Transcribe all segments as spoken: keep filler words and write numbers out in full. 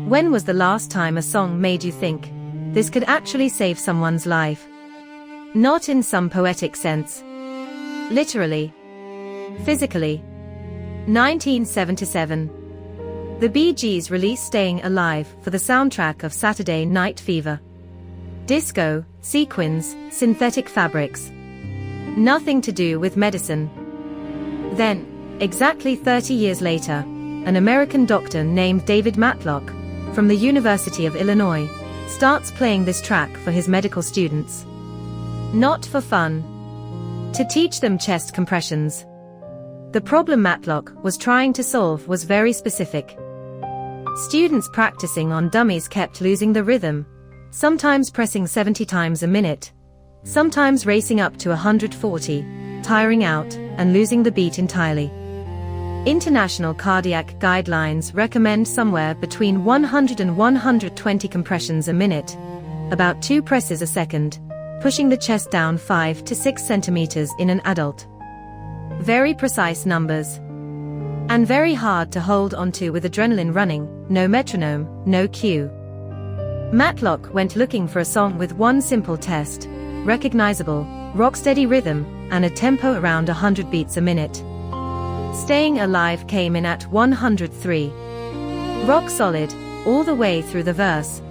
When was the last time a song made you think, this could actually save someone's life? Not in some poetic sense. Literally. Physically. nineteen seventy-seven. The Bee Gees released Staying Alive for the soundtrack of Saturday Night Fever. Disco, sequins, synthetic fabrics. Nothing to do with medicine. Then, exactly thirty years later, an American doctor named David Matlock, from the University of Illinois, starts playing this track for his medical students. Not for fun. To teach them chest compressions. The problem Matlock was trying to solve was very specific. Students practicing on dummies kept losing the rhythm, sometimes pressing seventy times a minute, sometimes racing up to one hundred forty, tiring out, and losing the beat entirely. International cardiac guidelines recommend somewhere between one hundred and one hundred twenty compressions a minute, about two presses a second, pushing the chest down five to six centimeters in an adult. Very precise numbers. And very hard to hold onto with adrenaline running, no metronome, no cue. Matlock went looking for a song with one simple test, recognizable, rock-steady rhythm, and a tempo around one hundred beats a minute. Staying Alive came in at one hundred three. Rock solid, all the way through the verse.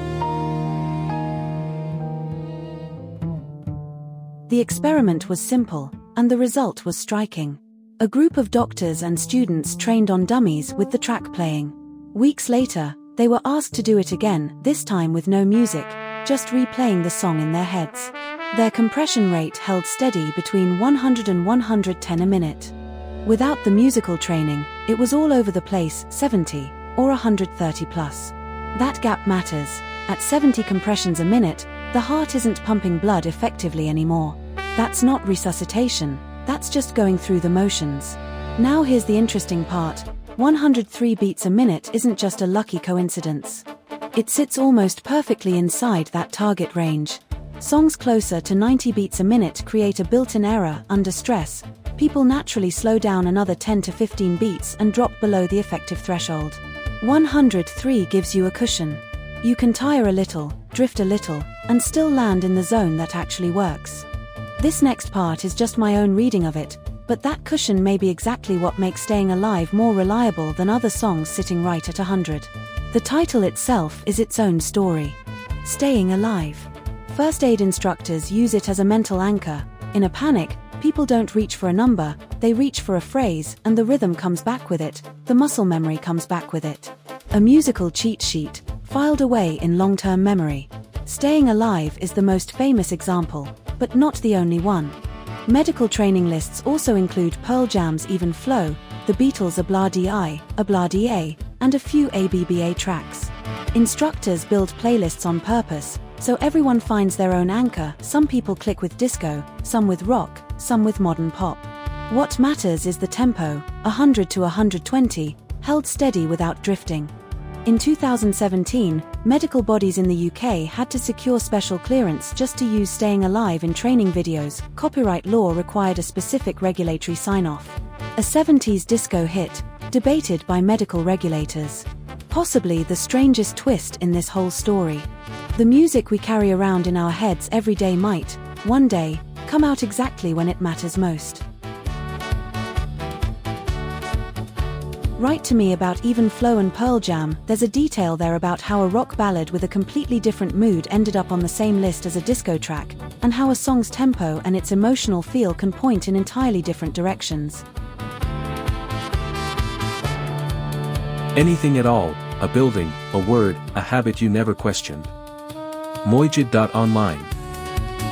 The experiment was simple, and the result was striking. A group of doctors and students trained on dummies with the track playing. Weeks later, they were asked to do it again, this time with no music, just replaying the song in their heads. Their compression rate held steady between one hundred and one hundred ten a minute. Without the musical training, it was all over the place, seventy, or one hundred thirty plus. That gap matters. At seventy compressions a minute, the heart isn't pumping blood effectively anymore. That's not resuscitation, that's just going through the motions. Now here's the interesting part. one hundred three beats a minute isn't just a lucky coincidence. It sits almost perfectly inside that target range. Songs closer to ninety beats a minute create a built-in error under stress. People naturally slow down another ten to fifteen beats and drop below the effective threshold. one hundred three gives you a cushion. You can tire a little, drift a little, and still land in the zone that actually works. This next part is just my own reading of it, but that cushion may be exactly what makes Staying Alive more reliable than other songs sitting right at one hundred. The title itself is its own story. Staying Alive. First aid instructors use it as a mental anchor. In a panic, people don't reach for a number, they reach for a phrase, and the rhythm comes back with it, the muscle memory comes back with it. A musical cheat sheet, filed away in long-term memory. Staying Alive is the most famous example, but not the only one. Medical training lists also include Pearl Jam's Even Flow, the Beatles' Obla-Di, Obla-Di, and a few A B B A tracks. Instructors build playlists on purpose, so everyone finds their own anchor. Some people click with disco, some with rock, some with modern pop. What matters is the tempo, one hundred to one hundred twenty, held steady without drifting. In two thousand seventeen, medical bodies in the U K had to secure special clearance just to use Staying Alive in training videos. Copyright law required a specific regulatory sign-off. A seventies disco hit, debated by medical regulators. Possibly the strangest twist in this whole story. The music we carry around in our heads every day might, one day, come out exactly when it matters most. Write to me about Even Flow and Pearl Jam. There's a detail there about how a rock ballad with a completely different mood ended up on the same list as a disco track, and how a song's tempo and its emotional feel can point in entirely different directions. Anything at all, a building, a word, a habit you never questioned. Mojid dot online